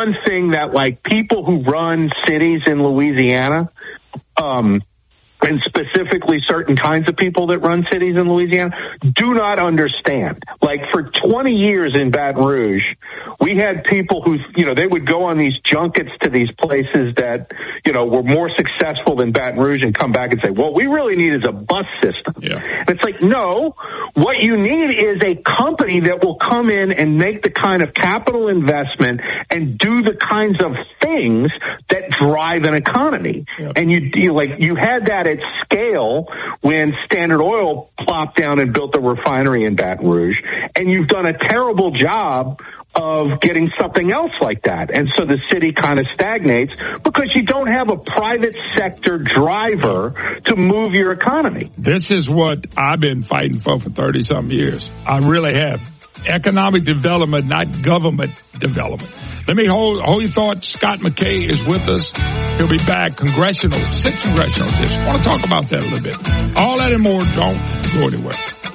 one thing that, like, people who run cities in Louisiana, and specifically certain kinds of people that run cities in Louisiana, do not understand. Like, for 20 years in Baton Rouge, we had people who, they would go on these junkets to these places that, were more successful than Baton Rouge and come back and say, well, we really need is a bus system. Yeah. And it's like, no, what you need is a company that will come in and make the kind of capital investment and do the kinds of things that drive an economy. Yeah. And you had that at scale when Standard Oil plopped down and built a refinery in Baton Rouge, and you've done a terrible job of getting something else like that. And so the city kind of stagnates because you don't have a private sector driver to move your economy. This is what I've been fighting for 30-something years. I really have. Economic development, not government development. Let me hold your thought. Scott McKay is with us. He'll be back. Sixth Congressional District. I want to talk about that a little bit. All that and more. Don't go anywhere.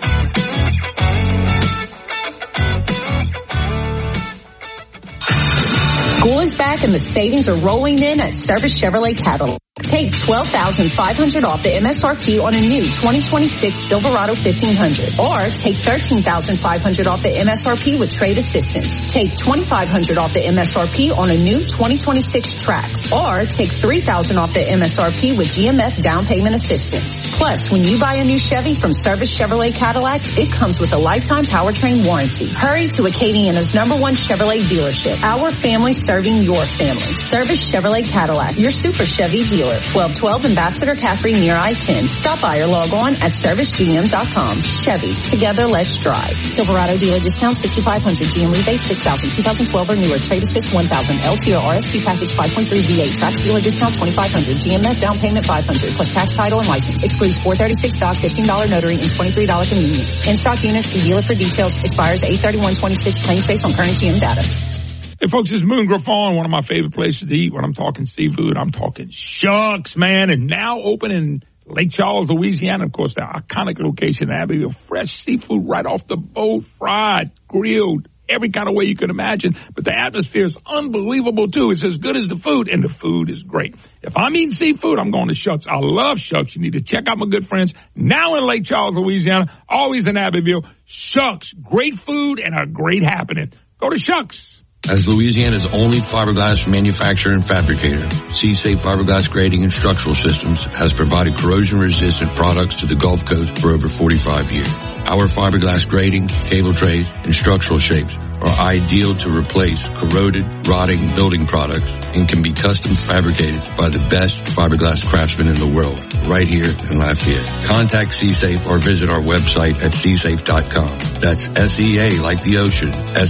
School is back and the savings are rolling in at Service Chevrolet Cadillac. Take $12,500 off the MSRP on a new 2026 Silverado 1500, or take $13,500 off the MSRP with trade assistance. Take $2,500 off the MSRP on a new 2026 Trax, or take $3,000 off the MSRP with GMF down payment assistance. Plus, when you buy a new Chevy from Service Chevrolet Cadillac, it comes with a lifetime powertrain warranty. Hurry to Acadiana's #1 Chevrolet dealership. Our family serving your family. Service Chevrolet Cadillac, your super Chevy dealer. 1212 Ambassador Caffrey near I-10. Stop by or log on at servicegm.com. Chevy, together let's drive. Silverado dealer discount $6,500. GM rebate $6,000. 2012 or newer. Trade assist $1,000. LT or RST package 5.3 V8. Tax dealer discount $2,500. GMF down payment $500 plus tax, title, and license. Excludes $436 dock, $15 notary, and $23 convenience. In stock units. See dealer for details. Expires 8/31/26. Claims based on current GM data. Hey, folks, this is Moon Griffon, one of my favorite places to eat. When I'm talking seafood, I'm talking Shucks, man. And now open in Lake Charles, Louisiana. Of course, the iconic location in Abbeville. Fresh seafood right off the boat, fried, grilled, every kind of way you can imagine. But the atmosphere is unbelievable, too. It's as good as the food, and the food is great. If I'm eating seafood, I'm going to Shucks. I love Shucks. You need to check out my good friends now in Lake Charles, Louisiana, always in Abbeville. Shucks, great food and a great happening. Go to Shucks. As Louisiana's only fiberglass manufacturer and fabricator, C-Safe Fiberglass Grading and Structural Systems has provided corrosion-resistant products to the Gulf Coast for over 45 years. Our fiberglass grading, cable trays, and structural shapes are ideal to replace corroded, rotting building products and can be custom fabricated by the best fiberglass craftsmen in the world, right here in Lafayette. Contact C-Safe or visit our website at csafe.com. That's S-E-A like the ocean,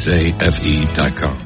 S-A-F-E.com.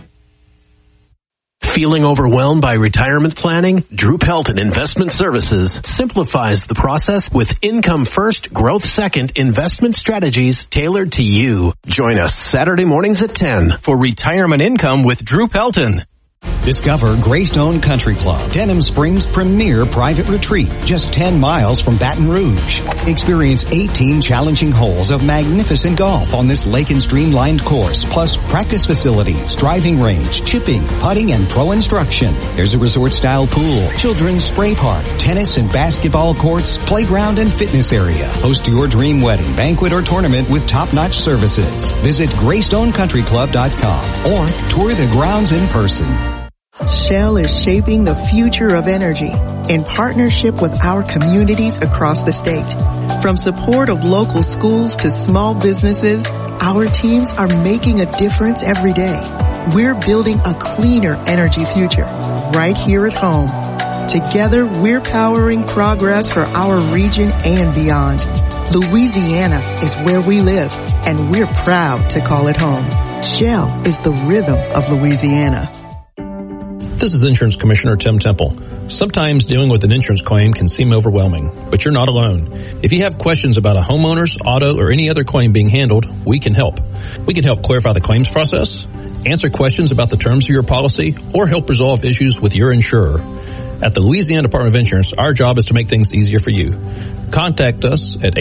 Feeling overwhelmed by retirement planning? Drew Pelton Investment Services simplifies the process with income first, growth second investment strategies tailored to you. Join us Saturday mornings at 10 for Retirement Income with Drew Pelton. Discover Greystone Country Club, Denham Springs' premier private retreat, just 10 miles from Baton Rouge. Experience 18 challenging holes of magnificent golf on this lake and streamlined course, plus practice facilities, driving range, chipping, putting, and pro instruction. There's a resort-style pool, children's spray park, tennis and basketball courts, playground and fitness area. Host your dream wedding, banquet, or tournament with top-notch services. Visit Greystone.countryclub.com or tour the grounds in person. Shell is shaping the future of energy in partnership with our communities across the state. From support of local schools to small businesses, our teams are making a difference every day. We're building a cleaner energy future right here at home. Together, we're powering progress for our region and beyond. Louisiana is where we live, and we're proud to call it home. Shell is the rhythm of Louisiana. This is Insurance Commissioner Tim Temple. Sometimes dealing with an insurance claim can seem overwhelming, but you're not alone. If you have questions about a homeowner's, auto, or any other claim being handled, we can help. We can help clarify the claims process, answer questions about the terms of your policy, or help resolve issues with your insurer. At the Louisiana Department of Insurance, our job is to make things easier for you. Contact us at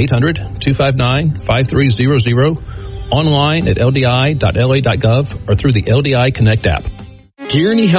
800-259-5300, online at ldi.la.gov, or through the LDI Connect app. Kearney